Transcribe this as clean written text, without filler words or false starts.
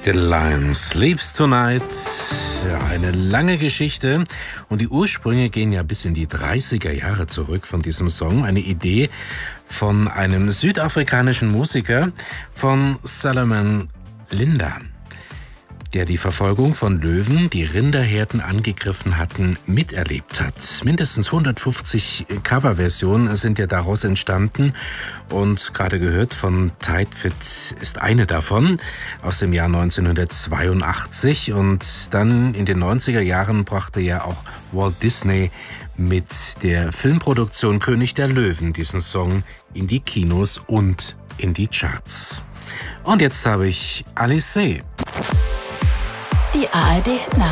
The Lion Sleeps Tonight. Ja, eine lange Geschichte und die Ursprünge gehen ja bis in die 30er Jahre zurück von diesem Song. Eine Idee von einem südafrikanischen Musiker, von Solomon Linda, der die Verfolgung von Löwen, die Rinderherden angegriffen hatten, miterlebt hat. Mindestens 150 Coverversionen sind ja daraus entstanden und gerade gehört von Tight Fit ist eine davon aus dem Jahr 1982 und dann in den 90er Jahren brachte ja auch Walt Disney mit der Filmproduktion König der Löwen diesen Song in die Kinos und in die Charts. Und jetzt habe ich Alice. Die ARD